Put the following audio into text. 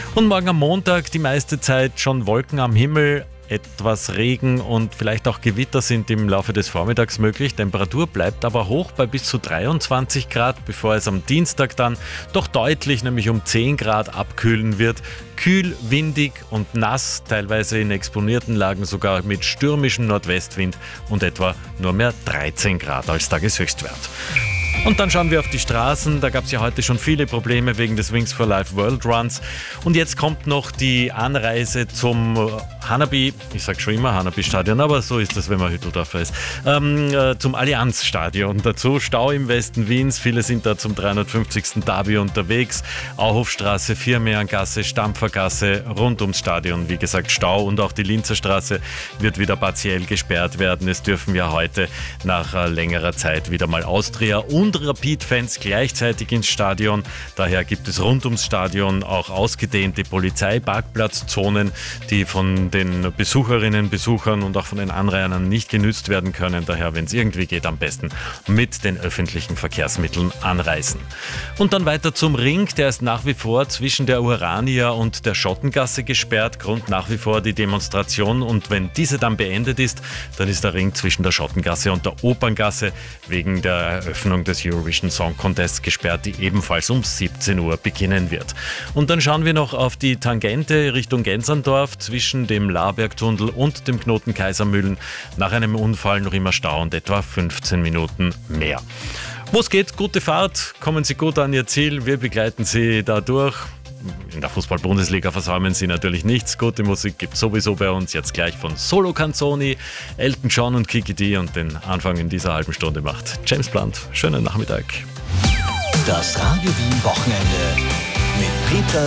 Und morgen am Montag die meiste Zeit schon Wolken am Himmel. Etwas Regen und vielleicht auch Gewitter sind im Laufe des Vormittags möglich. Temperatur bleibt aber hoch bei bis zu 23 Grad, bevor es am Dienstag dann doch deutlich, nämlich um 10 Grad abkühlen wird. Kühl, windig und nass, teilweise in exponierten Lagen sogar mit stürmischem Nordwestwind und etwa nur mehr 13 Grad als Tageshöchstwert. Und dann schauen wir auf die Straßen. Da gab es ja heute schon viele Probleme wegen des Wings for Life World Runs. Und jetzt kommt noch die Anreise zum Hanabi, ich sage schon immer Hanabi-Stadion, aber so ist das, wenn man Hütteldorfer ist, zum Allianz-Stadion. Dazu Stau im Westen Wiens. Viele sind da zum 350. Derby unterwegs. Auhofstraße, Viermeerngasse, Stampfergasse, rund ums Stadion. Wie gesagt, Stau und auch die Linzer Straße wird wieder partiell gesperrt werden. Es dürfen ja heute nach längerer Zeit wieder mal Austria und Rapid-Fans gleichzeitig ins Stadion. Daher gibt es rund ums Stadion auch ausgedehnte Polizeiparkplatzzonen, die von den Besucherinnen, Besuchern und auch von den Anrainern nicht genützt werden können. Daher, wenn es irgendwie geht, am besten mit den öffentlichen Verkehrsmitteln anreisen. Und dann weiter zum Ring. Der ist nach wie vor zwischen der Urania und der Schottengasse gesperrt. Grund nach wie vor die Demonstration. Und wenn diese dann beendet ist, dann ist der Ring zwischen der Schottengasse und der Operngasse wegen der Eröffnung des Eurovision Song Contest gesperrt, die ebenfalls um 17 Uhr beginnen wird. Und dann schauen wir noch auf die Tangente Richtung Genserndorf zwischen dem Lahrbergtunnel und dem Knoten Kaisermühlen. Nach einem Unfall noch immer Stau und etwa 15 Minuten mehr. Wo es geht, gute Fahrt, kommen Sie gut an Ihr Ziel, wir begleiten Sie da durch. In der Fußball-Bundesliga versäumen Sie natürlich nichts. Gute Musik gibt es sowieso bei uns. Jetzt gleich von Solo Canzoni, Elton John und Kiki D. Und den Anfang in dieser halben Stunde macht James Blunt. Schönen Nachmittag. Das Radio Wien Wochenende mit Peter